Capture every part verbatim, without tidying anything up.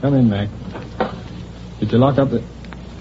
Come in, Mac. Did you lock up the...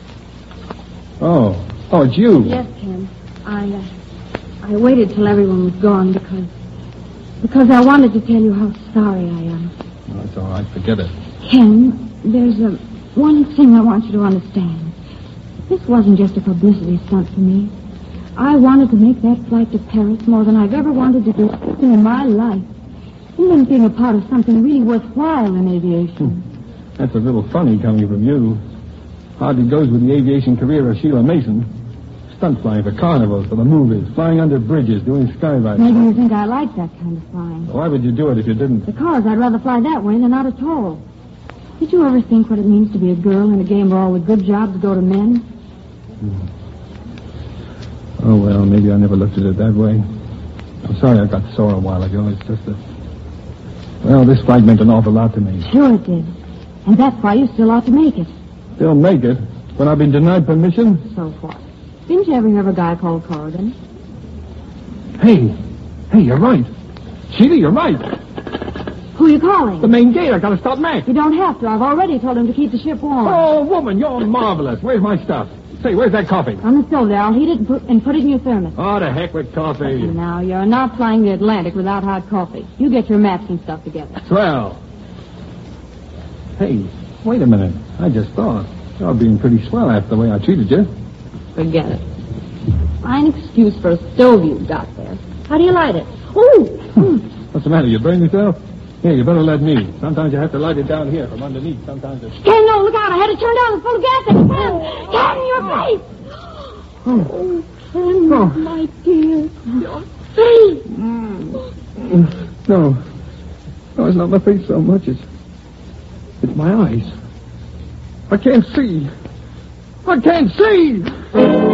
Oh. Oh, it's you. Yes, Ken. I, uh, I waited till everyone was gone because... Because I wanted to tell you how sorry I am. Oh, it's all right. Forget it. Ken, there's a, one thing I want you to understand. This wasn't just a publicity stunt for me. I wanted to make that flight to Paris more than I've ever wanted to do in my life. Even being a part of something really worthwhile in aviation. Hmm. That's a little funny coming from you. Hardly goes with the aviation career of Sheila Mason. Stunt flying for carnivals, for the movies, flying under bridges, doing skydiving. Maybe you think I like that kind of flying. Why would you do it if you didn't? Because I'd rather fly that way than not at all. Did you ever think what it means to be a girl in a game where all the good jobs go to men? Hmm. Oh, well, maybe I never looked at it that way. I'm sorry I got sore a while ago. It's just that... Well, this flight meant an awful lot to me. Sure it did. And that's why you still ought to make it. Still make it? When I've been denied permission? So what? Didn't you ever hear of a guy called Corrigan? Hey. Hey, you're right. Sheila, you're right. Who are you calling? The main gate. I gotta stop Mac. You don't have to. I've already told him to keep the ship warm. Oh, woman, you're marvelous. Where's my stuff? Say, where's that coffee? On the stove there. I'll heat it and put, and put it in your thermos. Oh, the heck with coffee. Now, you're not flying the Atlantic without hot coffee. You get your maps and stuff together. Swell. Hey, wait a minute. I just thought. You're being pretty swell after the way I treated you. Forget it. Fine excuse for a stove you've got there. How do you light it? Ooh! What's the matter? You burned yourself? Here, you better let me. Sometimes you have to light it down here from underneath. Sometimes it's... Ken, no, look out. I had to turn down. It's full of gas. Ken, Ken, your face. Oh, Ken, oh. my dear. Your face. No. No, it's not my face so much. It's... It's my eyes. I can't see. I can't see!